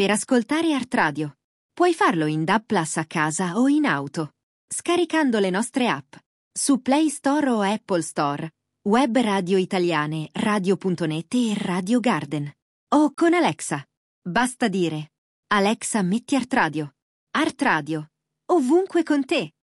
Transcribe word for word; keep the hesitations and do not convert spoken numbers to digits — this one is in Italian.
per ascoltare Art Radio. Puoi farlo in D A B plus a casa o in auto, scaricando le nostre app su Play Store o Apple Store, web radio italiane, radio punto net e Radio Garden. O con Alexa. Basta dire: Alexa, metti Art Radio. Art Radio, ovunque con te.